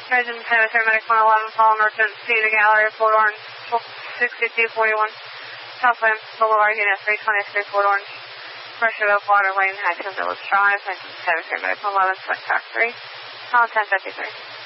Resident Cemetery Medic 111, follow north to the gallery, Fort Orange, 6241. Southland Boulevard, Unit 323, Fort Orange. Rushville, Water Lane, Hatfield Village Drive, Resident Cemetery Medic 111, Select Track 3. Call 1053.